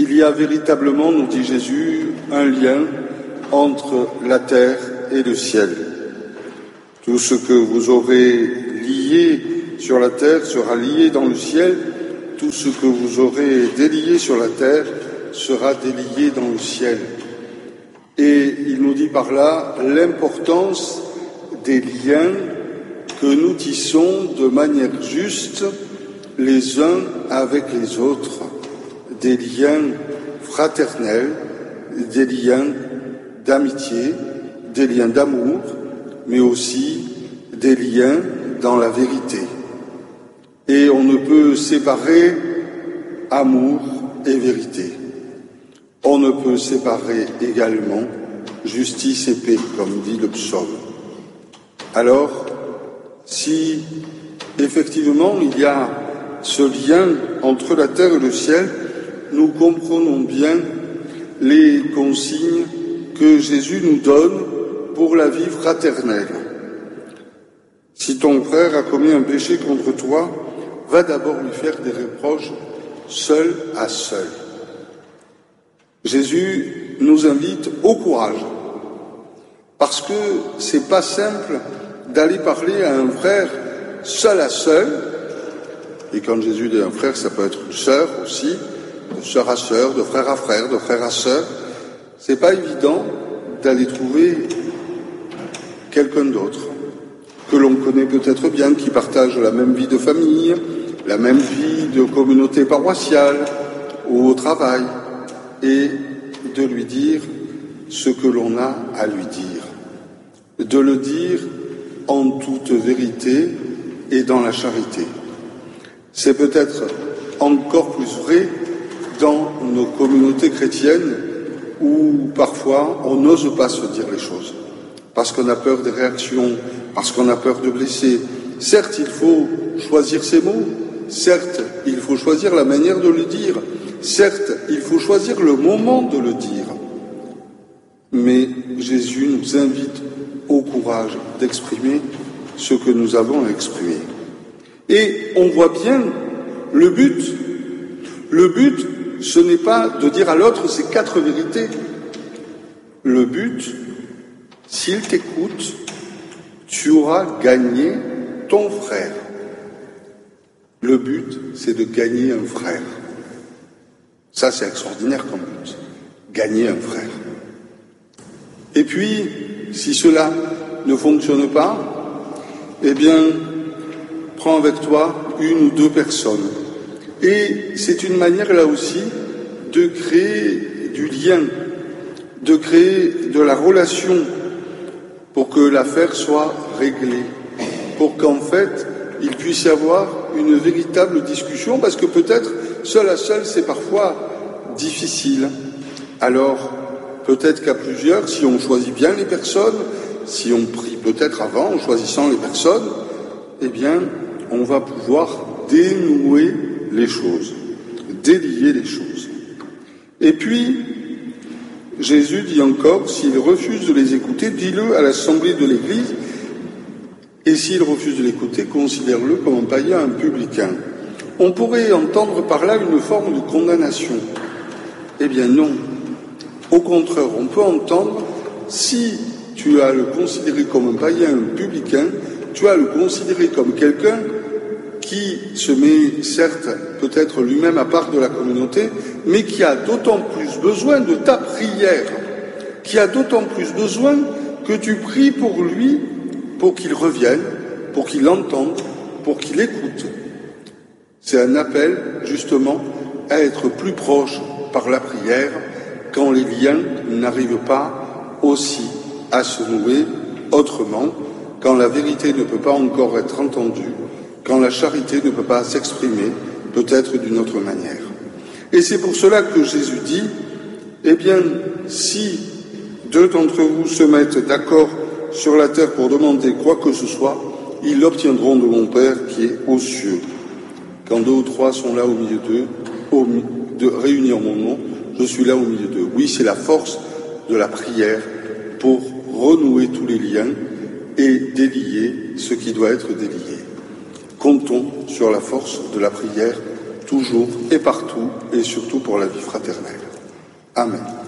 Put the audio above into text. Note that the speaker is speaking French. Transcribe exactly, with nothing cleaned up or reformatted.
Il y a véritablement, nous dit Jésus, un lien entre la terre et le ciel. Tout ce que vous aurez lié sur la terre sera lié dans le ciel. Tout ce que vous aurez délié sur la terre sera délié dans le ciel. Et il nous dit par là l'importance des liens que nous tissons de manière juste les uns avec les autres, des liens fraternels, des liens d'amitié, des liens d'amour, mais aussi des liens dans la vérité. Et on ne peut séparer amour et vérité. On ne peut séparer également justice et paix, comme dit le psaume. Alors, si effectivement il y a ce lien entre la terre et le ciel, nous comprenons bien les consignes que Jésus nous donne pour la vie fraternelle. Si ton frère a commis un péché contre toi, va d'abord lui faire des reproches seul à seul. Jésus nous invite au courage, parce que c'est pas simple d'aller parler à un frère seul à seul. Et quand Jésus dit un frère, ça peut être une sœur aussi, de sœur à sœur, de frère à frère, de frère à sœur. C'est pas évident d'aller trouver quelqu'un d'autre, que l'on connaît peut-être bien, qui partage la même vie de famille, la même vie de communauté paroissiale ou au travail, et de lui dire ce que l'on a à lui dire, de le dire en toute vérité et dans la charité. C'est peut-être encore plus vrai dans nos communautés chrétiennes où parfois on n'ose pas se dire les choses, parce qu'on a peur des réactions, parce qu'on a peur de blesser. Certes, il faut choisir ses mots, certes, il faut choisir la manière de le dire, certes, il faut choisir le moment de le dire. Mais Jésus nous invite au courage d'exprimer ce que nous avons à exprimer. Et on voit bien le but. Le but, ce n'est pas de dire à l'autre ces quatre vérités. Le but, s'il t'écoute, tu auras gagné ton frère. Le but, c'est de gagner un frère. Ça, c'est extraordinaire comme but. Gagner un frère. Et puis, si cela ne fonctionne pas, eh bien, prends avec toi une ou deux personnes. Et c'est une manière, là aussi, de créer du lien, de créer de la relation pour que l'affaire soit réglée, pour qu'en fait, il puisse y avoir une véritable discussion, parce que peut-être, seul à seul, c'est parfois difficile. Alors, peut-être qu'à plusieurs, si on choisit bien les personnes, si on prie peut-être avant, en choisissant les personnes, eh bien, on va pouvoir dénouer les choses, délier les choses. Et puis, Jésus dit encore, s'il refuse de les écouter, dis-le à l'assemblée de l'Église, et s'il refuse de l'écouter, considère-le comme un païen, un publicain. On pourrait entendre par là une forme de condamnation. Eh bien non. Au contraire, on peut entendre, si tu as le considéré comme un païen, un publicain, tu as le considéré comme quelqu'un qui se met, certes, peut-être lui-même à part de la communauté, mais qui a d'autant plus besoin de ta prière, qui a d'autant plus besoin que tu pries pour lui, pour qu'il revienne, pour qu'il entende, pour qu'il écoute. C'est un appel, justement, à être plus proche par la prière, quand les liens n'arrivent pas aussi à se nouer autrement, quand la vérité ne peut pas encore être entendue, quand la charité ne peut pas s'exprimer, peut-être d'une autre manière. Et c'est pour cela que Jésus dit, eh bien, si deux d'entre vous se mettent d'accord sur la terre pour demander quoi que ce soit, ils l'obtiendront de mon Père qui est aux cieux. Quand deux ou trois sont là au milieu d'eux, au, de réunir mon nom, je suis là au milieu d'eux. Oui, c'est la force de la prière pour renouer tous les liens et délier ce qui doit être délié. Comptons sur la force de la prière toujours et partout, et surtout pour la vie fraternelle. Amen.